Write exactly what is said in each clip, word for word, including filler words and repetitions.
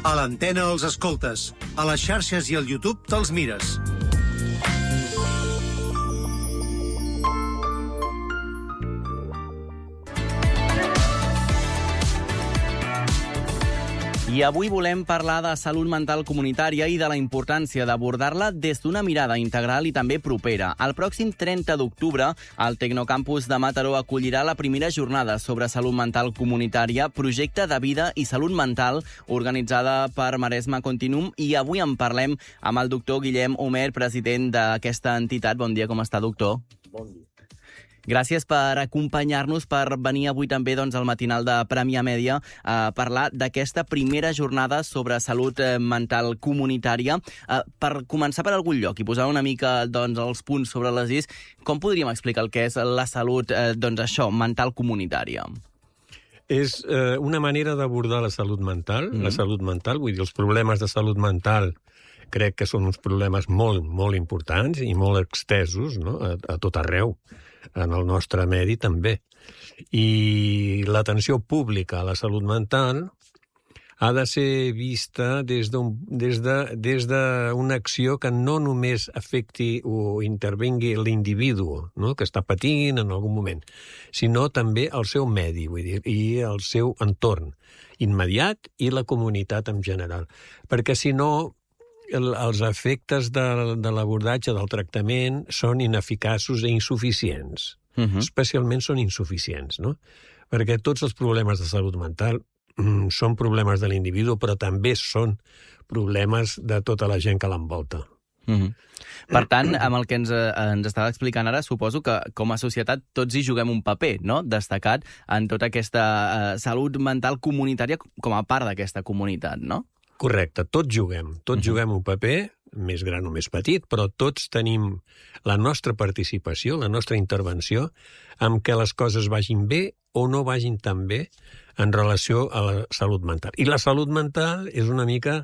A l'antena els escoltes, a les xarxes i al YouTube te'ls mires. I avui volem parlar de salut mental comunitària i de la importància d'abordar-la des d'una mirada integral i també propera. El pròxim trenta d'octubre, el Tecnocampus de Mataró acollirà la primera jornada sobre salut mental comunitària, projecte de vida i salut mental, organitzada per Maresma Continuum, i avui en parlem amb el doctor Guillem Homer, president d'aquesta entitat. Bon dia, com està, doctor? Bon dia. Gràcies per acompanyar-nos, per venir avui també doncs, al matinal de Premià Mèdia a parlar d'aquesta primera jornada sobre salut mental comunitària. Per començar per algun lloc i posar una mica doncs, els punts sobre les is, com podríem explicar el que és la salut doncs, això, mental comunitària? És eh, una manera d'abordar la salut mental. Mm-hmm. La salut mental, vull dir, els problemes de salut mental crec que són uns problemes molt, molt importants i molt extesos, no? a, a tot arreu. En el nostre medi també. I l'atenció pública a la salut mental ha de ser vista des d'un, des de, des d'una acció que no només afecti o intervingui l'individu, no? que està patint en algun moment, sinó també el seu medi, vull dir, i el seu entorn immediat i la comunitat en general. Perquè si no, El, els efectes de, de l'abordatge, del tractament, són ineficaços i insuficients. Uh-huh. Especialment són insuficients, no? Perquè tots els problemes de salut mental mm, són problemes de l'individu, però també són problemes de tota la gent que l'envolta. Uh-huh. Per tant, amb el que ens, ens estava explicant ara, suposo que com a societat tots hi juguem un paper, no?, destacat en tota aquesta uh, salut mental comunitària com a part d'aquesta comunitat, no? Correcte, tots juguem, tots uh-huh. juguem un paper, més gran o més petit, però tots tenim la nostra participació, la nostra intervenció, amb que les coses vagin bé o no vagin tan bé en relació a la salut mental. I la salut mental és una mica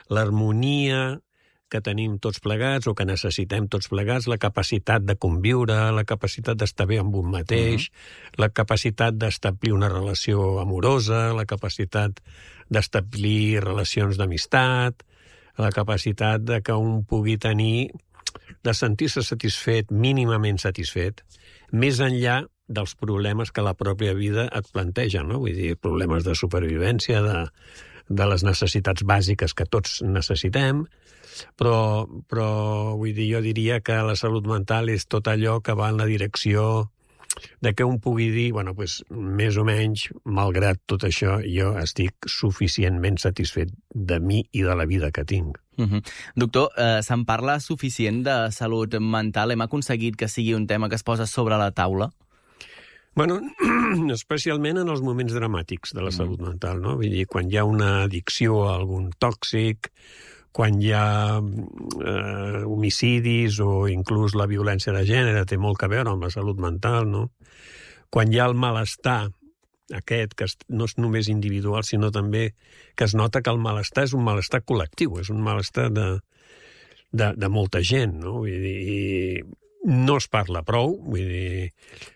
l'harmonia que tenim tots plegats o que necessitem tots plegats, la capacitat de conviure, la capacitat d'estar bé amb un mateix, uh-huh. la capacitat d'establir una relació amorosa, la capacitat d'establir relacions d'amistat, la capacitat de que un pugui tenir, de sentir-se satisfet, mínimament satisfet, més enllà dels problemes que la pròpia vida et planteja, no? Vull dir, problemes de supervivència, de, de les necessitats bàsiques que tots necessitem, però, però vull dir, jo diria que la salut mental és tot allò que va en la direcció de que un pugui dir, bueno, pues, més o menys, malgrat tot això, jo estic suficientment satisfet de mi i de la vida que tinc. Uh-huh. Doctor, eh, se'n parla suficient de salut mental? Hem aconseguit que sigui un tema que es posa sobre la taula? Bueno, especialment en els moments dramàtics de la salut mental, no? Vull dir, quan hi ha una addicció a algun tòxic, quan hi ha eh, homicidis o inclús la violència de gènere té molt a veure amb la salut mental, no? Quan hi ha el malestar aquest, que no és només individual, sinó també que es nota que el malestar és un malestar col·lectiu, és un malestar de, de, de molta gent, no? Vull dir, no es parla prou, vull dir,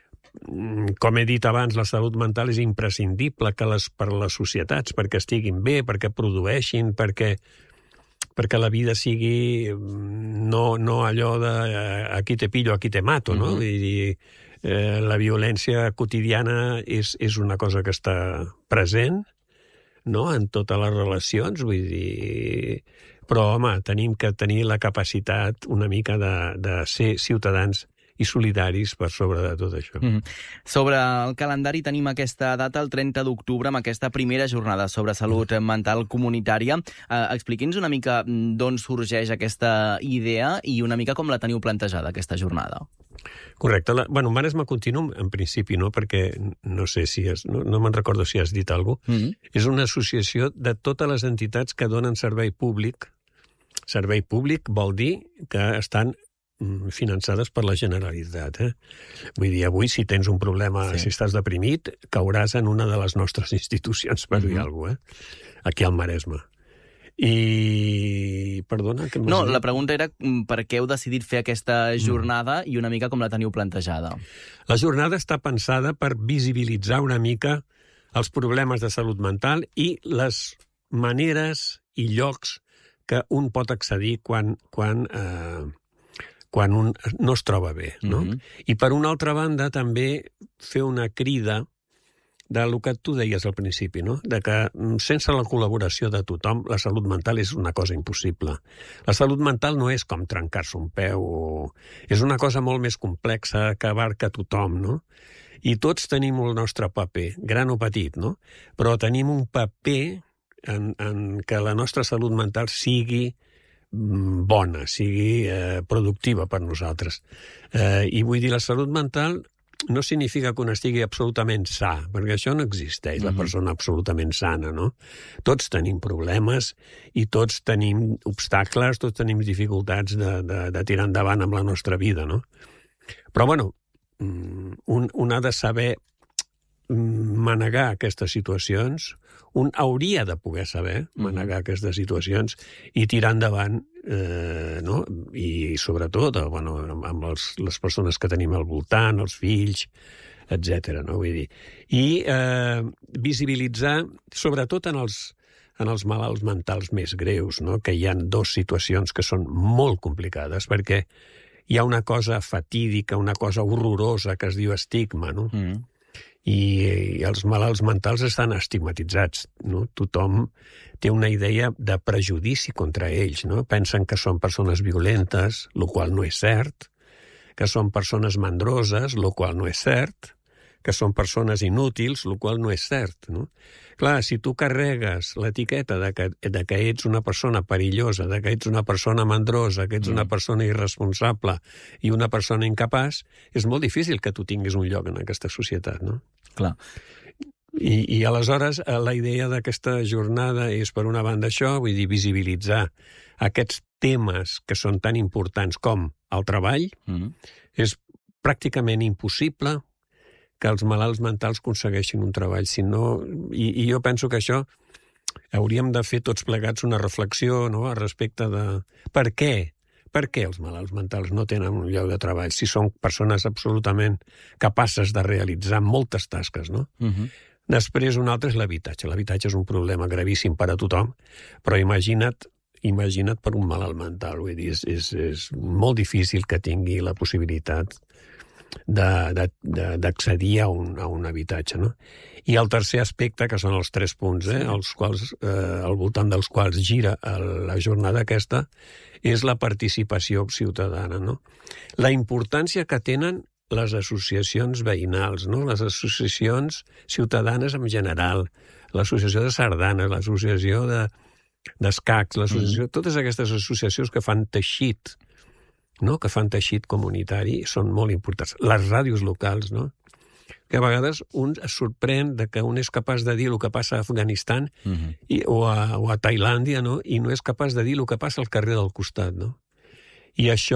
com he dit abans, la salut mental és imprescindible que les, per les societats, perquè estiguin bé, perquè produeixin, perquè perquè la vida sigui no, no allò de aquí te pillo, aquí te mato, no? Mm-hmm. Vull dir, eh, la violència quotidiana és, és una cosa que està present, no?, en totes les relacions, vull dir... Però, home, tenim que tenir la capacitat una mica de, de ser ciutadans i solidaris per sobre de tot això. Mm-hmm. Sobre el calendari tenim aquesta data, el trenta d'octubre, amb aquesta primera jornada sobre salut mental comunitària. Eh, Expliqui'ns una mica d'on sorgeix aquesta idea i una mica com la teniu plantejada, aquesta jornada. Correcte. La, bueno, Maresma Continuum, en principi, no, perquè no sé si has, no, no me'n recordo si has dit alguna cosa. Mm-hmm. És una associació de totes les entitats que donen servei públic. Servei públic vol dir que estan finançades per la Generalitat. Eh? Vull dir, avui, si tens un problema, sí. si estàs deprimit, cauràs en una de les nostres institucions, per dir uh-huh. alguna cosa, eh? Aquí al Maresme. I... Perdona, que No, la pregunta era per què heu decidit fer aquesta jornada mm. i una mica com la teniu plantejada. La jornada està pensada per visibilitzar una mica els problemes de salut mental i les maneres i llocs que un pot accedir quan, quan, eh, quan un no es troba bé, no? Mm-hmm. I per una altra banda també fer una crida del que tu deies al principi, no? De que sense la col·laboració de tothom la salut mental és una cosa impossible. La salut mental no és com trencar-se un peu, o... és una cosa molt més complexa que abarca tothom, no? I tots tenim el nostre paper, gran o petit, no? Però tenim un paper en, en que la nostra salut mental sigui bona, sigui eh, productiva per nosaltres. Eh, I vull dir, la salut mental no significa que un estigui absolutament sa, perquè això no existeix, mm-hmm. la persona absolutament sana, no? Tots tenim problemes i tots tenim obstacles, tots tenim dificultats de, de, de tirar endavant amb la nostra vida, no? Però, bueno, un, un ha de saber manegar aquestes situacions, un hauria de poder saber manegar mm-hmm. aquestes situacions i tirar endavant, eh, no? I sobretot bueno, amb els, les persones que tenim al voltant, els fills, etcètera. No? Vull dir. I eh, visibilitzar, sobretot en els, en els malalts mentals més greus, no? Que hi ha dues situacions que són molt complicades, perquè hi ha una cosa fatídica, una cosa horrorosa que es diu estigma, no? Mm. I, i els malalts mentals estan estigmatitzats, no? Tothom té una idea de prejudici contra ells, no? Pensen que són persones violentes, el qual no és cert, que són persones mandroses, el qual no és cert, que són persones inútils, el qual no és cert, no? Clar, si tu carregues l'etiqueta de que, de que ets una persona perillosa, de que ets una persona mandrosa, que ets mm. una persona irresponsable i una persona incapaç, és molt difícil que tu tinguis un lloc en aquesta societat, no? Clar. I, i aleshores la idea d'aquesta jornada és, per una banda, això, vull dir, visibilitzar aquests temes que són tan importants com el treball. Mm. És pràcticament impossible que els malalts mentals aconsegueixin un treball, si no... I, i jo penso que això hauríem de fer tots plegats una reflexió, no?, a respecte de per què, per què els malalts mentals no tenen un lloc de treball si són persones absolutament capaces de realitzar moltes tasques, no? Uh-huh. Després, un altre és l'habitatge. L'habitatge és un problema gravíssim per a tothom, però imagina't, imagina't per un malalt mental, vull dir, és, és, és molt difícil que tingui la possibilitat d'accedir a un, a un habitatge, no? I el tercer aspecte, que són els tres punts, eh, els quals, eh, al voltant dels quals gira la jornada aquesta, és la participació ciutadana, no? La importància que tenen les associacions veïnals, no? Les associacions ciutadanes en general, l'associació de sardanes, l'associació de, d'escacs, l'associació... Mm. Totes aquestes associacions que fan teixit, no? Que fan teixit comunitari, són molt importants. Les ràdios locals, no? Que a vegades un es sorprèn de que un és capaç de dir el que passa a Afganistan uh-huh. i, o, a, o a Tailàndia, no? I no és capaç de dir el que passa al carrer del costat, no? I això,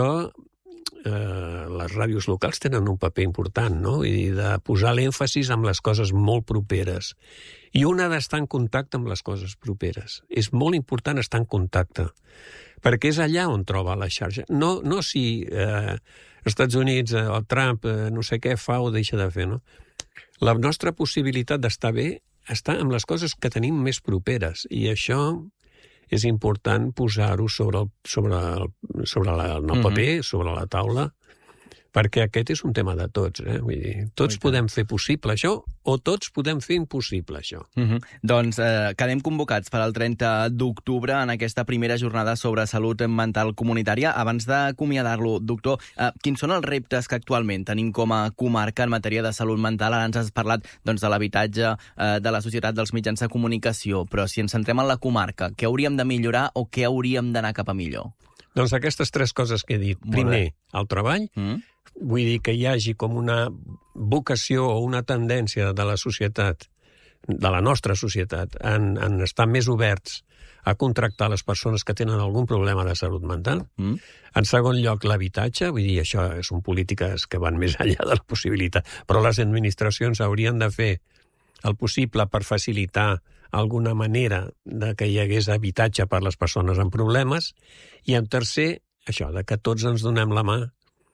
eh, les ràdios locals tenen un paper important, no? I de posar l'èmfasis en les coses molt properes. I un ha d'estar en contacte amb les coses properes. És molt important estar en contacte, perquè és allà on troba la xarxa. No, no si eh, els Estats Units, eh, el Trump, eh, no sé què fa o deixa de fer, no? La nostra possibilitat d'estar bé està en les coses que tenim més properes, i això és important posar-ho sobre el, sobre el, sobre la, el mm-hmm. paper, sobre la taula, perquè aquest és un tema de tots, eh? Vull dir, tots Oi, podem fer possible això o tots podem fer impossible això. Mm-hmm. Doncs eh, quedem convocats per al trenta d'octubre en aquesta primera jornada sobre salut mental comunitària. Abans d'acomiadar-lo, doctor, eh, quins són els reptes que actualment tenim com a comarca en matèria de salut mental? Ara ens has parlat doncs, de l'habitatge, eh, de la societat, dels mitjans de comunicació, però si ens centrem en la comarca, què hauríem de millorar o què hauríem d'anar cap a millor? Doncs aquestes tres coses que he dit. Molt Primer, bé. El treball. Mm. Vull dir que hi hagi com una vocació o una tendència de la societat, de la nostra societat, en, en estar més oberts a contractar les persones que tenen algun problema de salut mental. Mm. En segon lloc, l'habitatge. Vull dir, això són polítiques que van més enllà de la possibilitat, però les administracions haurien de fer el possible per facilitar alguna manera de que hi hagués habitatge per les persones amb problemes. I en tercer, això, de que tots ens donem la mà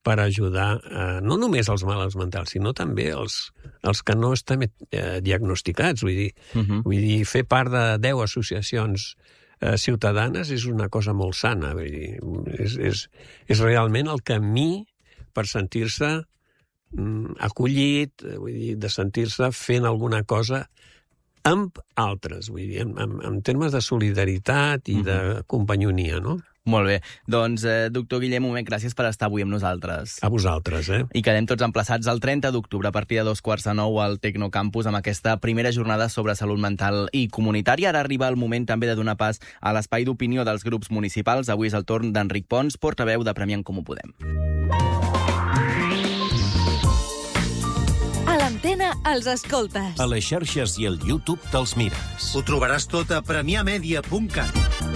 per ajudar eh, no només els malalts mentals, sinó també els, els que no estan eh, diagnosticats. Vull dir, uh-huh. vull dir, fer part de deu associacions eh, ciutadanes és una cosa molt sana. Vull dir, és, és, és realment el camí per sentir-se mm, acollit, vull dir, de sentir-se fent alguna cosa amb altres, vull dir, en, en, en termes de solidaritat i uh-huh. de companyonia, no? Molt bé. Doncs, eh, doctor Guillem Humet, gràcies per estar avui amb nosaltres. A vosaltres, eh? I quedem tots emplaçats el trenta d'octubre a partir de dos quarts de nou al Tecnocampus amb aquesta primera jornada sobre salut mental i comunitària. Ara arriba el moment també de donar pas a l'espai d'opinió dels grups municipals. Avui és el torn d'Enric Pons, portaveu de Premiar en Comú Podem. A l'antena els escoltes. A les xarxes i al YouTube te'ls mires. Ho trobaràs tot a premià media punt cat.